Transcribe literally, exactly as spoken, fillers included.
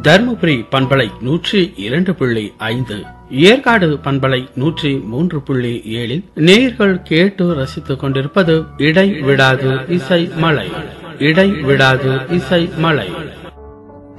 தர்மபுரி பண்பலை நூற்றி இரண்டு புள்ளி ஐந்து, ஏற்காடு பண்பலை நூற்றி மூன்று புள்ளி ஏழில் நேயர்கள் கேட்டு ரசித்துக் கொண்டிருப்பது இடை விடாது இசை மலை. இடை விடாது இசை மலை.